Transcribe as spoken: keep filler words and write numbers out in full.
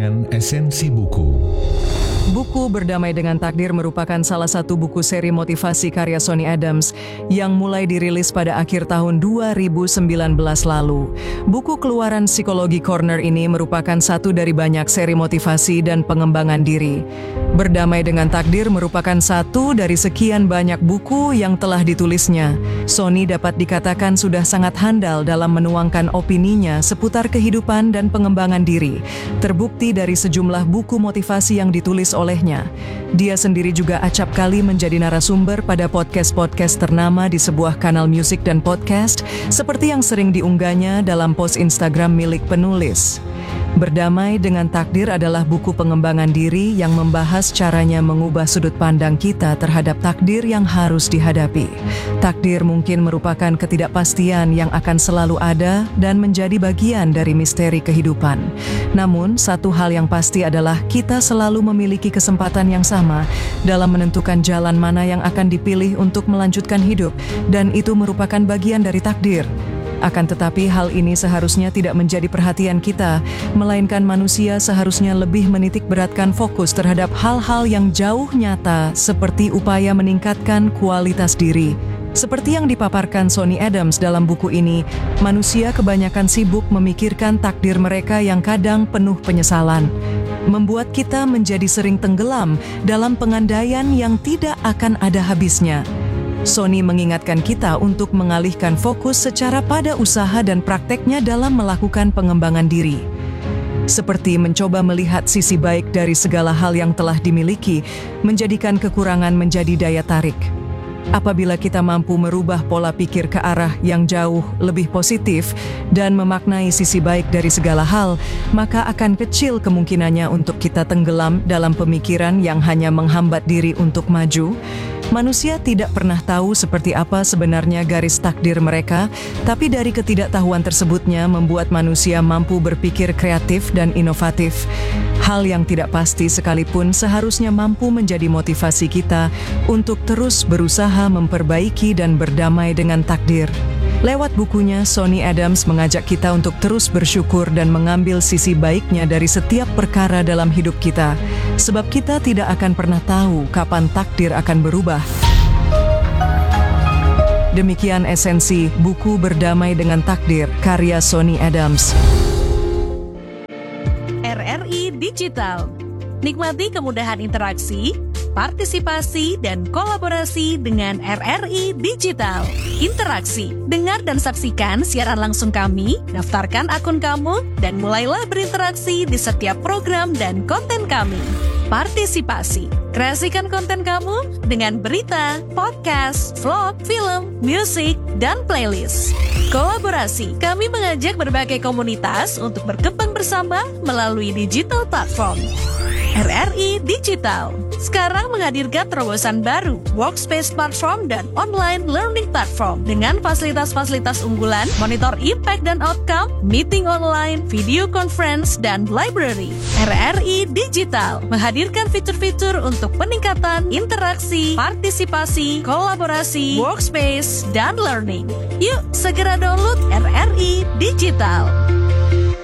dengan esensi buku. Buku Berdamai dengan Takdir merupakan salah satu buku seri motivasi karya Sonny Adams yang mulai dirilis pada akhir tahun dua ribu sembilan belas lalu. Buku keluaran Psikologi Corner ini merupakan satu dari banyak seri motivasi dan pengembangan diri. Berdamai dengan Takdir merupakan satu dari sekian banyak buku yang telah ditulisnya. Sonny dapat dikatakan sudah sangat handal dalam menuangkan opininya seputar kehidupan dan pengembangan diri. Terbukti dari sejumlah buku motivasi yang ditulis olehnya. Dia sendiri juga acap kali menjadi narasumber pada podcast-podcast ternama di sebuah kanal musik dan podcast, seperti yang sering diunggahnya dalam post Instagram milik penulis. Berdamai dengan Takdir adalah buku pengembangan diri yang membahas caranya mengubah sudut pandang kita terhadap takdir yang harus dihadapi. Takdir mungkin merupakan ketidakpastian yang akan selalu ada dan menjadi bagian dari misteri kehidupan. Namun, satu hal yang pasti adalah kita selalu memiliki kesempatan yang sama dalam menentukan jalan mana yang akan dipilih untuk melanjutkan hidup, dan itu merupakan bagian dari takdir. Akan tetapi hal ini seharusnya tidak menjadi perhatian kita, melainkan manusia seharusnya lebih menitik beratkan fokus terhadap hal-hal yang jauh nyata seperti upaya meningkatkan kualitas diri. Seperti yang dipaparkan Sonny Adams dalam buku ini, manusia kebanyakan sibuk memikirkan takdir mereka yang kadang penuh penyesalan, membuat kita menjadi sering tenggelam dalam pengandaian yang tidak akan ada habisnya. Sonny mengingatkan kita untuk mengalihkan fokus secara pada usaha dan prakteknya dalam melakukan pengembangan diri. Seperti mencoba melihat sisi baik dari segala hal yang telah dimiliki, menjadikan kekurangan menjadi daya tarik. Apabila kita mampu merubah pola pikir ke arah yang jauh lebih positif dan memaknai sisi baik dari segala hal, maka akan kecil kemungkinannya untuk kita tenggelam dalam pemikiran yang hanya menghambat diri untuk maju. Manusia tidak pernah tahu seperti apa sebenarnya garis takdir mereka, tapi dari ketidaktahuan tersebutnya membuat manusia mampu berpikir kreatif dan inovatif. Hal yang tidak pasti sekalipun seharusnya mampu menjadi motivasi kita untuk terus berusaha memperbaiki dan berdamai dengan takdir. Lewat bukunya, Sonny Adams mengajak kita untuk terus bersyukur dan mengambil sisi baiknya dari setiap perkara dalam hidup kita, sebab kita tidak akan pernah tahu kapan takdir akan berubah. Demikian esensi buku Berdamai dengan Takdir, karya Sonny Adams. R R I Digital. Nikmati kemudahan interaksi, partisipasi, dan kolaborasi dengan R R I Digital. Interaksi, dengar dan saksikan siaran langsung kami, daftarkan akun kamu, dan mulailah berinteraksi di setiap program dan konten kami. Partisipasi, kreasikan konten kamu dengan berita, podcast, vlog, film, musik, dan playlist. Kolaborasi, kami mengajak berbagai komunitas untuk berkembang bersama melalui digital platform. R R I Digital sekarang menghadirkan terobosan baru, workspace platform dan online learning platform dengan fasilitas-fasilitas unggulan, monitor impact dan outcome, meeting online, video conference, dan library. R R I Digital menghadirkan fitur-fitur untuk peningkatan interaksi, partisipasi, kolaborasi, workspace, dan learning. Yuk segera download R R I Digital.